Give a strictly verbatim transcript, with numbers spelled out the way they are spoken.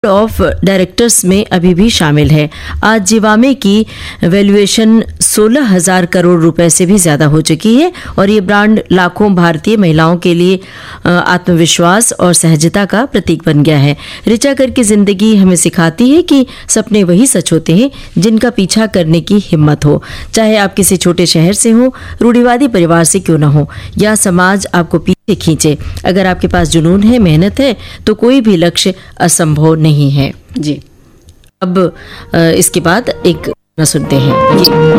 Of directors में अभी भी शामिल है। आज जिवामे की वैल्यूएशन सोलह हजार करोड़ रुपए से भी ज्यादा हो चुकी है और ये ब्रांड लाखों भारतीय महिलाओं के लिए आत्मविश्वास और सहजता का प्रतीक बन गया है। ऋचा कर की जिंदगी हमें सिखाती है कि सपने वही सच होते हैं जिनका पीछा करने की हिम्मत हो, चाहे आप किसी छोटे शहर से हो, रूढ़िवादी परिवार से क्यों न हो या समाज आपको पीछे खींचे। अगर आपके पास जुनून है, मेहनत है तो कोई भी लक्ष्य असंभव नहीं है। जी, अब इसके बाद एक सुनते हैं। जी।